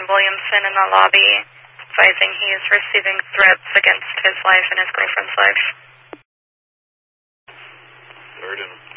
Williamson in the lobby, advising he is receiving threats against his life and his girlfriend's life. Third and